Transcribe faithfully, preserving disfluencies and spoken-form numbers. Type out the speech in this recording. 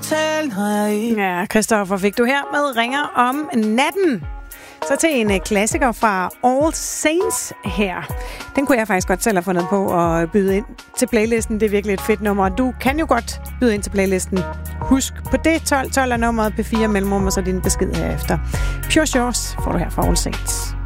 totalt naiv. Ja, Christoffer fik du her med Ringer om natten. Så til en klassiker fra All Saints her. Den kunne jeg faktisk godt selv have fundet på at byde ind til playlisten. Det er virkelig et fedt nummer. Du kan jo godt byde ind til playlisten. Husk på det tolv tolv er nummeret P fire mellemrum, og så din besked herefter. Pure Shores får du her fra All Saints.